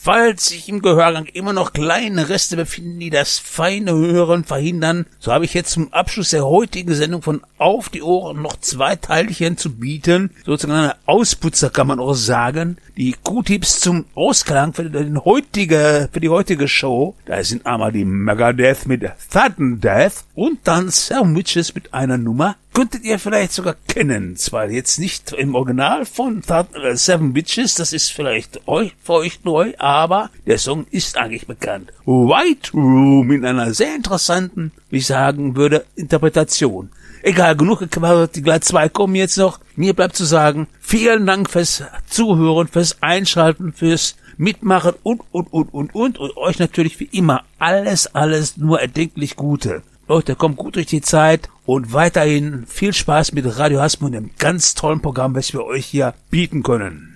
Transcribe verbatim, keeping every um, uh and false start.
Falls sich im Gehörgang immer noch kleine Reste befinden, die das feine Hören verhindern, so habe ich jetzt zum Abschluss der heutigen Sendung von Auf die Ohren noch zwei Teilchen zu bieten. Sozusagen eine Ausputzer kann man auch sagen. Die Q-Tips zum Ausklang für, den heutige, für die heutige Show. Da sind einmal die Megadeth mit Sudden Death und dann Seven Witches mit einer Nummer. Könntet ihr vielleicht sogar kennen. Zwar jetzt nicht im Original von Seven Witches, das ist vielleicht euch, für euch neu, aber der Song ist eigentlich bekannt. White Room in einer sehr interessanten, wie ich sagen würde, Interpretation. Egal, genug gequatscht, die gleich zwei kommen jetzt noch. Mir bleibt zu sagen, vielen Dank fürs Zuhören, fürs Einschalten, fürs Mitmachen und, und, und, und, und, und euch natürlich wie immer alles, alles nur erdenklich Gute. Leute, kommt gut durch die Zeit und weiterhin viel Spaß mit Radio Hasmund, einem ganz tollen Programm, was wir euch hier bieten können.